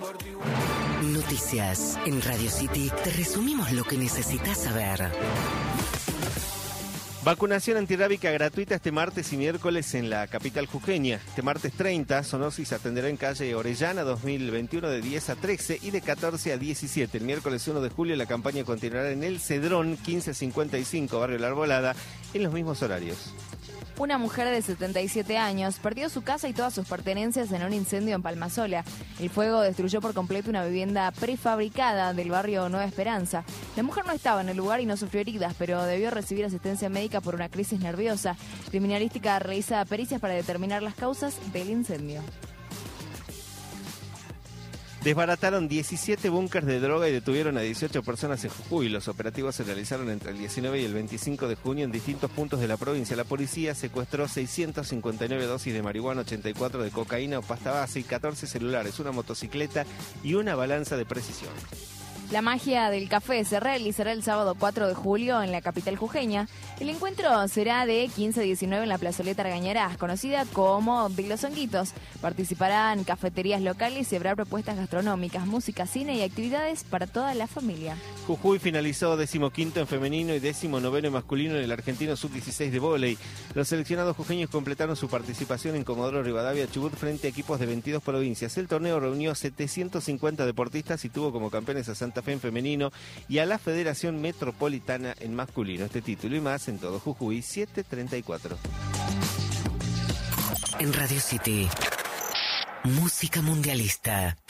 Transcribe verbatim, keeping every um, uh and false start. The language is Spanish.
Noticias. En Radio City te resumimos lo que necesitas saber. Vacunación antirrábica gratuita este martes y miércoles en la capital jujeña. Este martes treinta, Zoonosis atenderá en calle Orellana dos mil veintiuno de diez a trece y de catorce a diecisiete. El miércoles uno de julio la campaña continuará en El Cedrón, quince cincuenta y cinco, barrio La Arbolada, en los mismos horarios. Una mujer de setenta y siete años perdió su casa y todas sus pertenencias en un incendio en Palmasola. El fuego destruyó por completo una vivienda prefabricada del barrio Nueva Esperanza. La mujer no estaba en el lugar y no sufrió heridas, pero debió recibir asistencia médica por una crisis nerviosa. Criminalística realiza pericias para determinar las causas del incendio. Desbarataron diecisiete búnkers de droga y detuvieron a dieciocho personas en Jujuy. Los operativos se realizaron entre el diecinueve y el veinticinco de junio en distintos puntos de la provincia. La policía secuestró seiscientas cincuenta y nueve dosis de marihuana, ochenta y cuatro de cocaína o pasta base y catorce celulares, una motocicleta y una balanza de precisión. La magia del café se realizará el sábado cuatro de julio en la capital jujeña. El encuentro será de quince a diecinueve en la plazoleta Argañarás, conocida como de los Honguitos. Participarán cafeterías locales y habrá propuestas gastronómicas, música, cine y actividades para toda la familia. Jujuy finalizó decimoquinto en femenino y décimo noveno en masculino en el argentino sub dieciséis de vóley. Los seleccionados jujeños completaron su participación en Comodoro Rivadavia Chubut frente a equipos de veintidós provincias. El torneo reunió setecientos cincuenta deportistas y tuvo como campeones a Santa Fe en femenino y a la Federación Metropolitana en masculino. Este título y más en todo Jujuy, siete treinta y cuatro. En Radio City, música mundialista.